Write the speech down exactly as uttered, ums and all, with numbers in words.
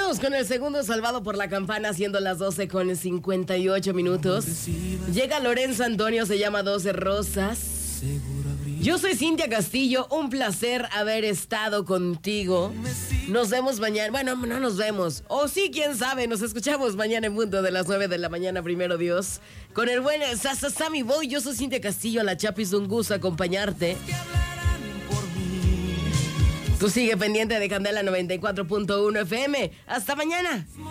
Vámonos con el segundo salvado por la campana, siendo las doce con cincuenta y ocho minutos. Llega Lorenzo Antonio, se llama doce Rosas. Yo soy Cintia Castillo, un placer haber estado contigo. Nos vemos mañana. Bueno, no nos vemos. O sí, quién sabe, nos escuchamos mañana en punto de las nueve de la mañana, primero Dios. Con el buen Sasa Sammy Boy, yo soy Cintia Castillo, la Chapis, un gusto acompañarte. Tú sigue pendiente de Candela noventa y cuatro punto uno F M. Hasta mañana.